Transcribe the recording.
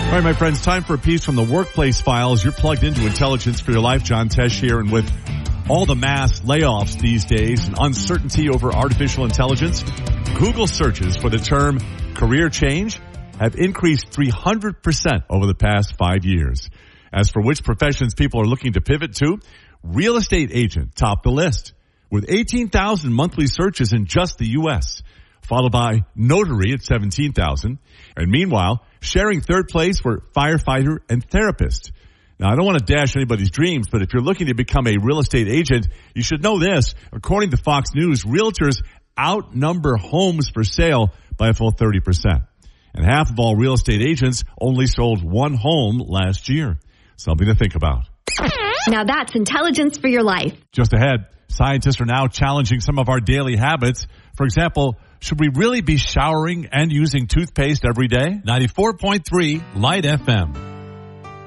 All right, my friends, time for a piece from the Workplace Files. You're plugged into Intelligence for Your Life. John Tesh here. And with all the mass layoffs these days and uncertainty over artificial intelligence, Google searches for the term career change have increased 300% over the past 5 years. As for which professions people are looking to pivot to, real estate agent topped the list with 18,000 monthly searches in just the U.S., followed by notary at 17,000. And meanwhile, sharing third place were firefighter and therapist. Now, I don't want to dash anybody's dreams, but if you're looking to become a real estate agent, you should know this. According to Fox News, realtors outnumber homes for sale by a full 30%. And half of all real estate agents only sold one home last year. Something to think about. Now that's Intelligence for Your Life. Just ahead, scientists are now challenging some of our daily habits. For example, should we really be showering and using toothpaste every day? 94.3 Light FM.